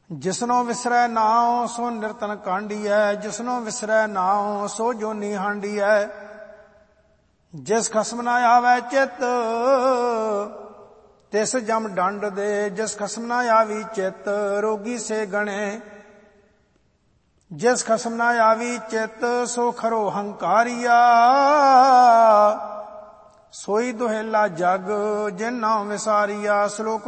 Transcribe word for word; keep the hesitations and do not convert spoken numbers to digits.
ਜਿਸਨੋ ਵਿਸਰੈ ਨਾਉ ਸੋ ਨਿਰਤਨ ਕਾਂਡੀਐ, ਜਿਸਨੋ ਵਿਸਰੈ ਨਾਉ ਸੋ ਜੋਨੀ ਹਾਂਡੀਐ। ਜਿਸ ਖਸਮ ਨਾ ਆਵੈ ਚਿਤ ਤਿਸ ਜਮ ਡੰਡ ਦੇ, ਜਿਸ ਖਸਮ ਨਾ ਆਵੀ ਚਿਤ ਰੋਗੀ ਸੇ ਗਣੇ। ਜਿਸ ਖਸਮ ਨਾ ਆਵੀ ਚਿਤ ਸੋ ਖਰੋ ਹੰਕਾਰੀਆ, ਸੋਈ ਦੁਹੇਲਾ ਜਗ ਜਿਨ ਨਾਉ ਵਿਸਾਰੀਆ। ਸ਼ਲੋਕ